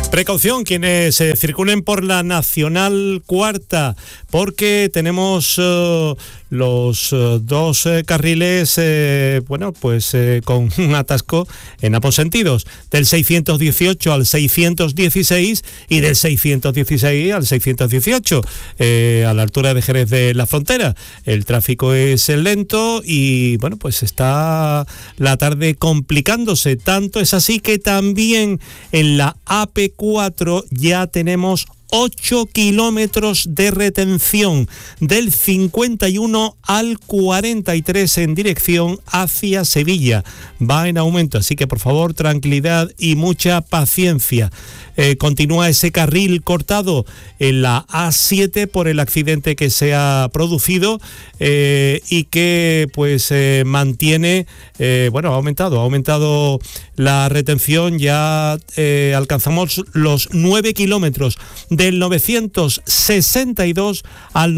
Precaución quienes circulen por la Nacional Cuarta, porque tenemos los dos carriles, con un atasco en ambos sentidos, del 618 al 616 y del 616 al 618, a la altura de Jerez de la Frontera. El tráfico es lento y, está la tarde complicándose. Tanto es así que también en la AP4 ya tenemos 8 kilómetros de retención del 51 al 43 en dirección hacia Sevilla. Va en aumento, así que por favor tranquilidad y mucha paciencia. Continúa ese carril cortado en la A7 por el accidente que se ha producido y que mantiene, ha aumentado la retención. Ya alcanzamos los 9 kilómetros del 962 al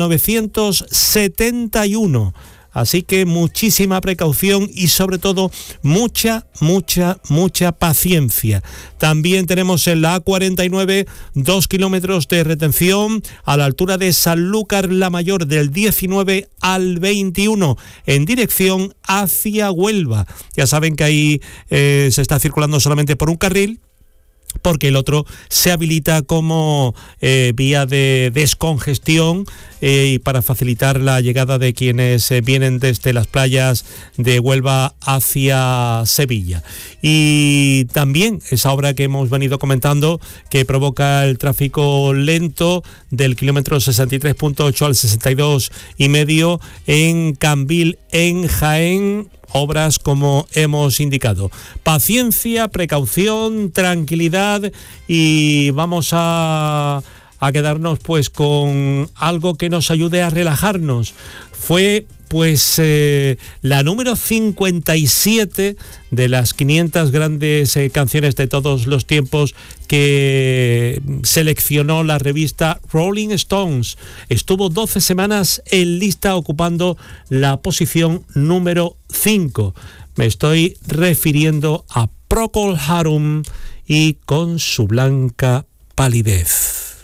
971. Así que muchísima precaución y sobre todo mucha paciencia. También tenemos en la A49 2 kilómetros de retención a la altura de Sanlúcar la Mayor del 19 al 21 en dirección hacia Huelva. Ya saben que ahí se está circulando solamente por un carril, porque el otro se habilita como vía de descongestión y para facilitar la llegada de quienes vienen desde las playas de Huelva hacia Sevilla. Y también esa obra que hemos venido comentando, que provoca el tráfico lento del kilómetro 63.8 al 62,5 en Cambil, en Jaén. Obras como hemos indicado. Paciencia, precaución, tranquilidad y vamos a quedarnos con algo que nos ayude a relajarnos. Fue la número 57 de las 500 grandes canciones de todos los tiempos que seleccionó la revista Rolling Stones. Estuvo 12 semanas en lista, ocupando la posición número 5. Me estoy refiriendo a Procol Harum y Con su blanca palidez.